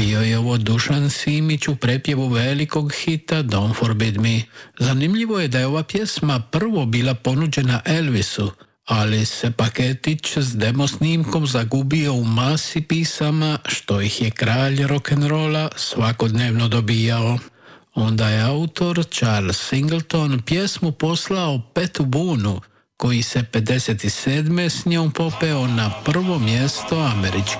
Bio je ovo Dušan Simić u prepjevu velikog hita Don't Forbid Me. Zanimljivo je da je ova pjesma prvo bila ponuđena Elvisu, ali se paketić s demo snimkom zagubio u masi pisama što ih je kralj rock'n'rolla svakodnevno dobijao. Onda je autor Charles Singleton pjesmu poslao Petu Booneu, koji se 57. s njom popeo na prvo mjesto američkih